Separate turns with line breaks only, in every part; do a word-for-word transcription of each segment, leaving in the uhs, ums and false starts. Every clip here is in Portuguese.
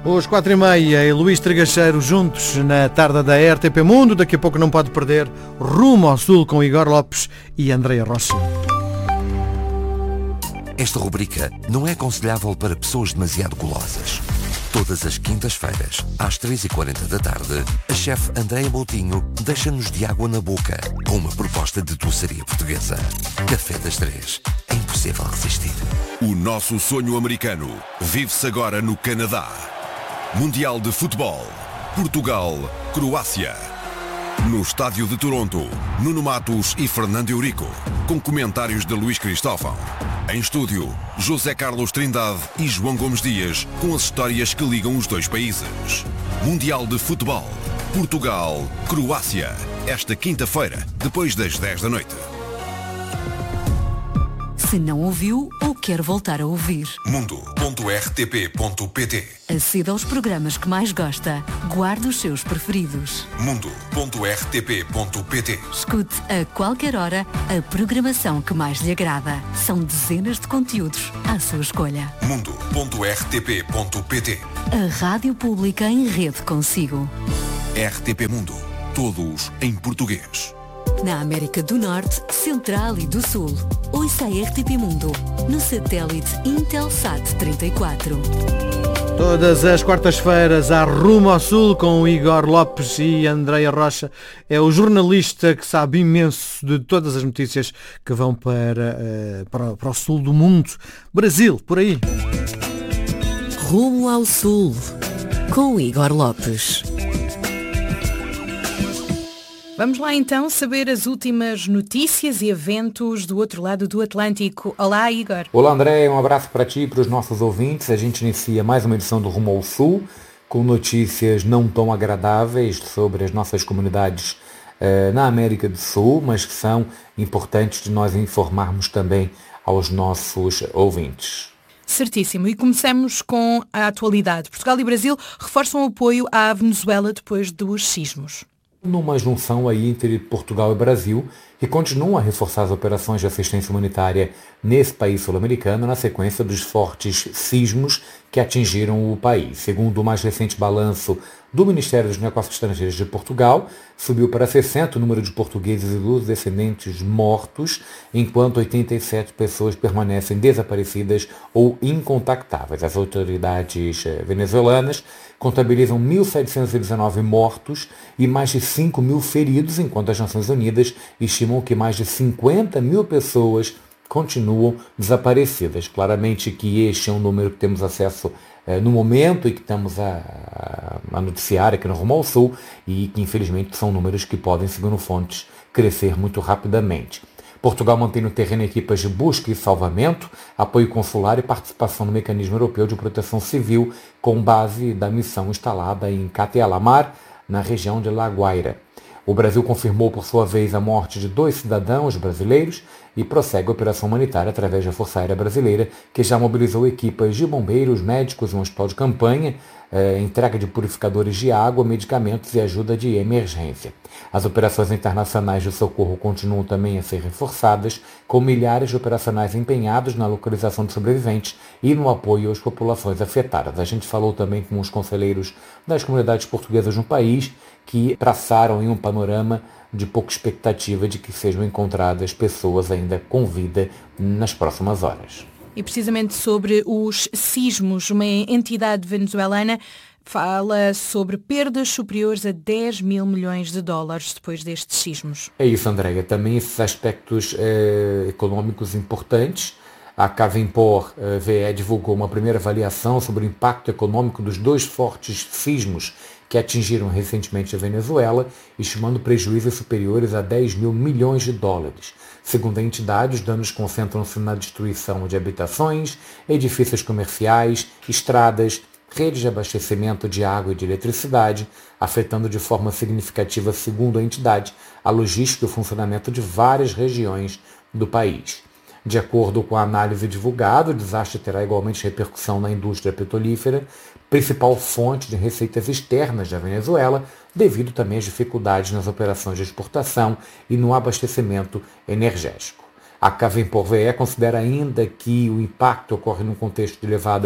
Os quatro e meia e Luís Tregacheiro juntos na tarde da R T P Mundo. Daqui a pouco não pode perder Rumo ao Sul com Igor Lopes e Andreia Rocha.
Esta rubrica não é aconselhável para pessoas demasiado golosas. Todas as quintas-feiras, às três e quarenta da tarde, a chefe Andreia Moutinho deixa-nos de água na boca com uma proposta de doçaria portuguesa. Café das Três. É impossível resistir.
O nosso sonho americano vive-se agora no Canadá. Mundial de Futebol. Portugal, Croácia. No estádio de Toronto, Nuno Matos e Fernando Eurico, com comentários de Luís Cristóvão. Em estúdio, José Carlos Trindade e João Gomes Dias, com as histórias que ligam os dois países. Mundial de Futebol. Portugal, Croácia. Esta quinta-feira, depois das dez da noite.
Se não ouviu ou quer voltar a ouvir,
mundo ponto r t p ponto p t.
Aceda aos programas que mais gosta. Guarde os seus preferidos.
mundo ponto r t p ponto p t.
Escute a qualquer hora a programação que mais lhe agrada. São dezenas de conteúdos à sua escolha.
mundo ponto r t p ponto p t.
A Rádio Pública em rede consigo.
R T P Mundo. Todos em português.
Na América do Norte, Central e do Sul. Ouça a R T P Mundo no satélite Intelsat trinta e quatro.
Todas as quartas-feiras há Rumo ao Sul com o Igor Lopes e Andreia Rocha. É o jornalista que sabe imenso de todas as notícias que vão para, uh, para, para o sul do mundo. Brasil, por aí.
Rumo ao Sul com o Igor Lopes.
Vamos lá então saber as últimas notícias e eventos do outro lado do Atlântico. Olá, Igor.
Olá, André. Um abraço para ti e para os nossos ouvintes. A gente inicia mais uma edição do Rumo ao Sul, com notícias não tão agradáveis sobre as nossas comunidades eh, na América do Sul, mas que são importantes de nós informarmos também aos nossos ouvintes.
Certíssimo. E começamos com a atualidade. Portugal e Brasil reforçam o apoio à Venezuela depois dos sismos.
Numa junção aí entre Portugal e Brasil, que continuam a reforçar as operações de assistência humanitária nesse país sul-americano na sequência dos fortes sismos que atingiram o país. Segundo o mais recente balanço do Ministério dos Negócios Estrangeiros de Portugal, subiu para sessenta o número de portugueses e dos descendentes mortos, enquanto oitenta e sete pessoas permanecem desaparecidas ou incontactáveis. As autoridades venezuelanas contabilizam mil setecentos e dezenove mortos e mais de cinco mil feridos, enquanto as Nações Unidas estimam que mais de cinquenta mil pessoas continuam desaparecidas. Claramente que este é um número que temos acesso eh, no momento e que estamos a, a noticiar aqui no Rumo ao Sul e que infelizmente são números que podem, segundo fontes, crescer muito rapidamente. Portugal mantém no terreno equipas de busca e salvamento, apoio consular e participação no Mecanismo Europeu de Proteção Civil, com base da missão instalada em Catealamar, na região de La Guaira. O Brasil confirmou, por sua vez, a morte de dois cidadãos brasileiros e prossegue a operação humanitária através da Força Aérea Brasileira, que já mobilizou equipas de bombeiros, médicos, um hospital de campanha, eh, entrega de purificadores de água, medicamentos e ajuda de emergência. As operações internacionais de socorro continuam também a ser reforçadas, com milhares de operacionais empenhados na localização de sobreviventes e no apoio às populações afetadas. A gente falou também com os conselheiros das comunidades portuguesas no país, que traçaram em um panorama de pouca expectativa de que sejam encontradas pessoas ainda com vida nas próximas horas.
E precisamente sobre os sismos, uma entidade venezuelana fala sobre perdas superiores a dez mil milhões de dólares depois destes sismos.
É isso, Andréia. Também esses aspectos eh, econômicos importantes. A Cavimpor eh, V E divulgou uma primeira avaliação sobre o impacto econômico dos dois fortes sismos que atingiram recentemente a Venezuela, estimando prejuízos superiores a dez mil milhões de dólares. Segundo a entidade, os danos concentram-se na destruição de habitações, edifícios comerciais, estradas, redes de abastecimento de água e de eletricidade, afetando de forma significativa, segundo a entidade, a logística e o funcionamento de várias regiões do país. De acordo com a análise divulgada, o desastre terá igualmente repercussão na indústria petrolífera, principal fonte de receitas externas da Venezuela, devido também às dificuldades nas operações de exportação e no abastecimento energético. A Cavimpor V E considera ainda que o impacto ocorre num contexto de elevada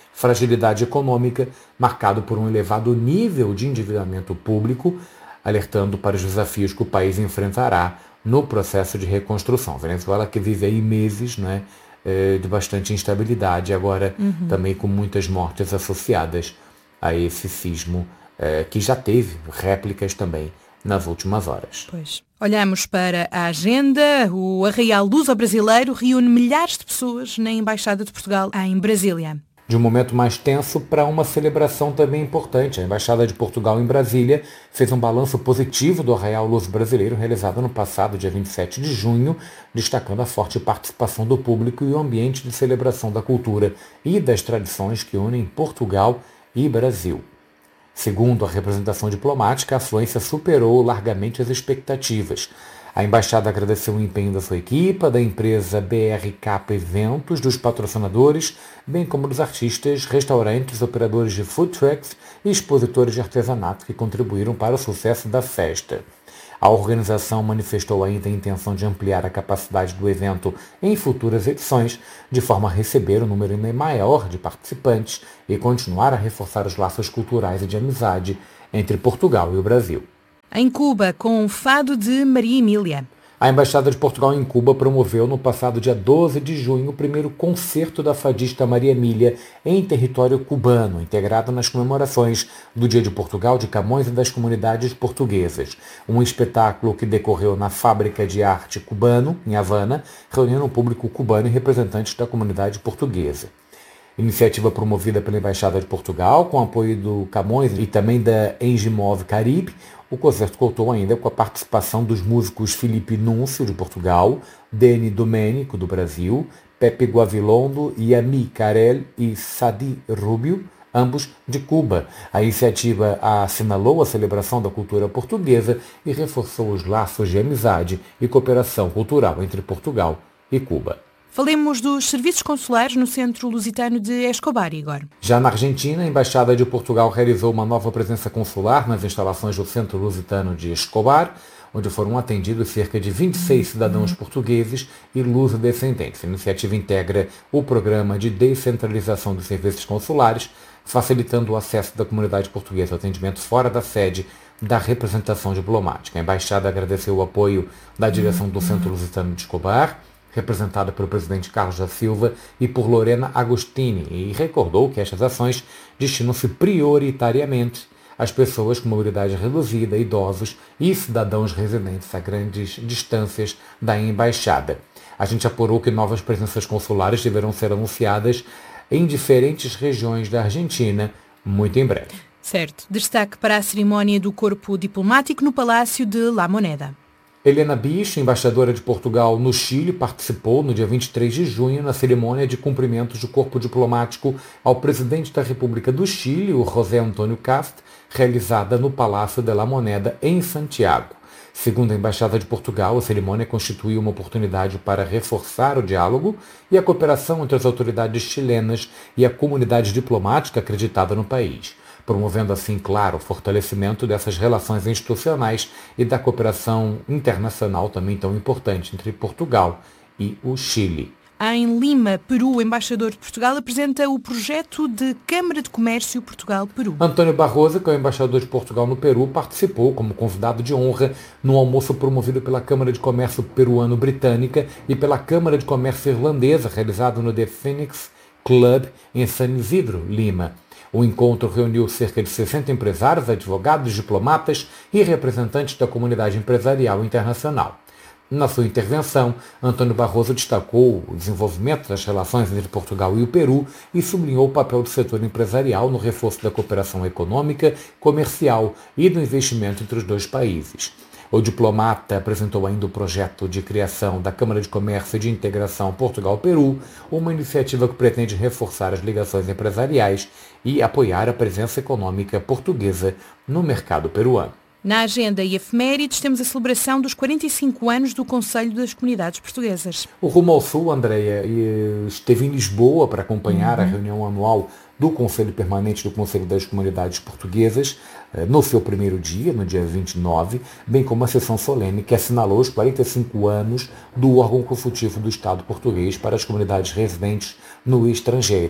fragilidade econômica, marcado por um elevado nível de endividamento público, alertando para os desafios que o país enfrentará no processo de reconstrução. Venezuela que vive aí meses, né, de bastante instabilidade, agora uhum. também com muitas mortes associadas a esse sismo, eh, que já teve réplicas também nas últimas horas.
Pois. Olhamos para a agenda. O Arraial Luso-Brasileiro reúne milhares de pessoas na Embaixada de Portugal em Brasília.
De um momento mais tenso para uma celebração também importante. A Embaixada de Portugal em Brasília fez um balanço positivo do Arraial Luso-Brasileiro realizado no passado, dia vinte e sete de junho, destacando a forte participação do público e o ambiente de celebração da cultura e das tradições que unem Portugal e Brasil. Segundo a representação diplomática, a afluência superou largamente as expectativas. A embaixada agradeceu o empenho da sua equipe, da empresa B R K Eventos, dos patrocinadores, bem como dos artistas, restaurantes, operadores de food trucks e expositores de artesanato que contribuíram para o sucesso da festa. A organização manifestou ainda a intenção de ampliar a capacidade do evento em futuras edições, de forma a receber um número maior de participantes e continuar a reforçar os laços culturais e de amizade entre Portugal e o Brasil.
Em Cuba, com o fado de Maria Emília.
A Embaixada de Portugal em Cuba promoveu no passado dia doze de junho o primeiro concerto da fadista Maria Emília em território cubano, integrado nas comemorações do Dia de Portugal, de Camões e das comunidades portuguesas. Um espetáculo que decorreu na Fábrica de Arte Cubano, em Havana, reunindo o público cubano e representantes da comunidade portuguesa. Iniciativa promovida pela Embaixada de Portugal, com apoio do Camões e também da Engimov Caribe. O concerto contou ainda com a participação dos músicos Felipe Núncio, de Portugal, Deni Domênico, do Brasil, Pepe Guavilondo, Yami Carel e Sadi Rubio, ambos de Cuba. A iniciativa assinalou a celebração da cultura portuguesa e reforçou os laços de amizade e cooperação cultural entre Portugal e Cuba.
Falemos dos serviços consulares no Centro Lusitano de Escobar, Igor.
Já na Argentina, a Embaixada de Portugal realizou uma nova presença consular nas instalações do Centro Lusitano de Escobar, onde foram atendidos cerca de vinte e seis cidadãos portugueses e luso-descendentes. A iniciativa integra o programa de descentralização dos serviços consulares, facilitando o acesso da comunidade portuguesa ao atendimento fora da sede da representação diplomática. A Embaixada agradeceu o apoio da direção do Centro Lusitano de Escobar, representada pelo presidente Carlos da Silva e por Lorena Agostini, e recordou que estas ações destinam-se prioritariamente às pessoas com mobilidade reduzida, idosos e cidadãos residentes a grandes distâncias da embaixada. A gente apurou que novas presenças consulares deverão ser anunciadas em diferentes regiões da Argentina muito em breve.
Certo. Destaque para a cerimónia do Corpo Diplomático no Palácio de La Moneda.
Helena Bicho, embaixadora de Portugal no Chile, participou no dia vinte e três de junho na cerimônia de cumprimentos do corpo diplomático ao presidente da República do Chile, o José Antônio Cast, realizada no Palácio de La Moneda, em Santiago. Segundo a Embaixada de Portugal, a cerimônia constituiu uma oportunidade para reforçar o diálogo e a cooperação entre as autoridades chilenas e a comunidade diplomática acreditada no país, promovendo assim, claro, o fortalecimento dessas relações institucionais e da cooperação internacional também tão importante entre Portugal e o Chile.
Em Lima, Peru, o embaixador de Portugal apresenta o projeto de Câmara de Comércio Portugal-Peru.
Antônio Barroso, que é o embaixador de Portugal no Peru, participou como convidado de honra no almoço promovido pela Câmara de Comércio Peruano-Britânica e pela Câmara de Comércio Irlandesa, realizado no The Phoenix Club em San Isidro, Lima. O encontro reuniu cerca de sessenta empresários, advogados, diplomatas e representantes da comunidade empresarial internacional. Na sua intervenção, Antônio Barroso destacou o desenvolvimento das relações entre Portugal e o Peru e sublinhou o papel do setor empresarial no reforço da cooperação econômica, comercial e do investimento entre os dois países. O diplomata apresentou ainda o projeto de criação da Câmara de Comércio e de Integração Portugal-Peru, uma iniciativa que pretende reforçar as ligações empresariais e apoiar a presença econômica portuguesa no mercado peruano.
Na agenda e efemérides temos a celebração dos quarenta e cinco anos do Conselho das Comunidades Portuguesas.
O Rumo ao Sul, Andréia, esteve em Lisboa para acompanhar uhum. a reunião anual do Conselho Permanente do Conselho das Comunidades Portuguesas, no seu primeiro dia, no dia vinte e nove, bem como a sessão solene que assinalou os quarenta e cinco anos do órgão consultivo do Estado português para as comunidades residentes no estrangeiro.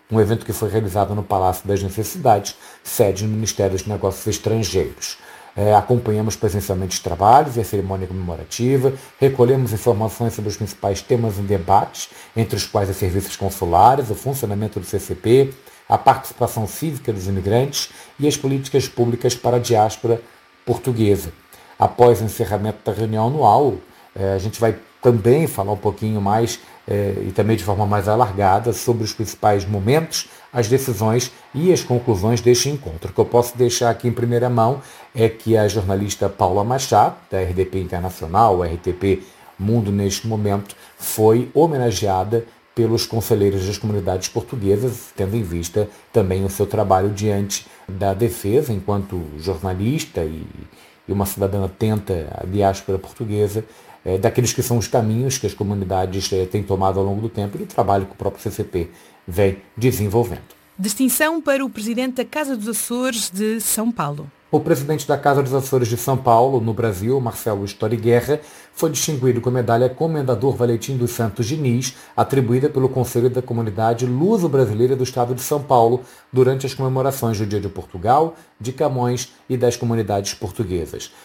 um evento que foi realizado no Palácio das Necessidades, sede do Ministério dos Negócios Estrangeiros. É, acompanhamos presencialmente os trabalhos e a cerimônia comemorativa, recolhemos informações sobre os principais temas em debate, entre os quais os serviços consulares, o funcionamento do C C P, a participação cívica dos imigrantes e as políticas públicas para a diáspora portuguesa. Após o encerramento da reunião anual, é, a gente vai também falar um pouquinho mais eh, e também de forma mais alargada sobre os principais momentos, as decisões e as conclusões deste encontro. O que eu posso deixar aqui em primeira mão é que a jornalista Paula Machado, da R D P Internacional, R T P Mundo neste momento, foi homenageada pelos conselheiros das comunidades portuguesas, tendo em vista também o seu trabalho diante da defesa enquanto jornalista e, e uma cidadã atenta à diáspora portuguesa, É, daqueles que são os caminhos que as comunidades é, têm tomado ao longo do tempo e do trabalho que o próprio C C P vem desenvolvendo.
Distinção para o presidente da Casa dos Açores de São Paulo.
O presidente da Casa dos Açores de São Paulo, no Brasil, Marcelo Story Guerra, foi distinguido com a medalha Comendador Valentim dos Santos Diniz, atribuída pelo Conselho da Comunidade Luso-Brasileira do Estado de São Paulo, durante as comemorações do Dia de Portugal, de Camões e das comunidades portuguesas.